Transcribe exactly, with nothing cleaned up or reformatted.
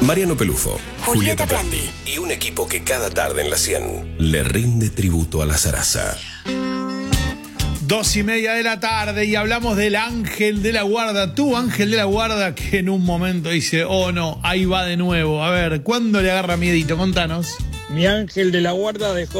Mariano Pelufo, Julieta Julieta Prandi y un equipo que cada tarde en la cien le rinde tributo a la zaraza. Dos y media de la tarde y hablamos del ángel de la guarda. Tu ángel de la guarda que en un momento dice, oh no, ahí va de nuevo. A ver, ¿cuándo le agarra miedito? Contanos. Mi ángel de la guarda dejó